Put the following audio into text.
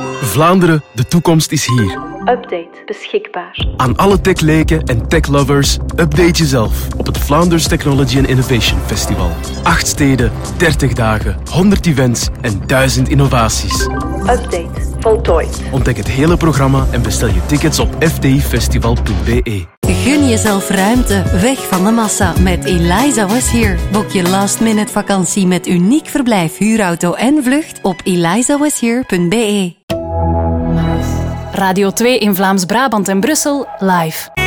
Vlaanderen, de toekomst is hier. Update beschikbaar. Aan alle techleken en techlovers, update jezelf op het Vlaanders Technology and Innovation Festival. 8 steden, 30 dagen, 100 events en 1000 innovaties. Update voltooid. Ontdek het hele programma en bestel je tickets op fdifestival.be. Gun jezelf ruimte, weg van de massa met Eliza Was Here. Boek je last-minute vakantie met uniek verblijf, huurauto en vlucht op elizawashere.be. Radio 2 in Vlaams-Brabant en Brussel live.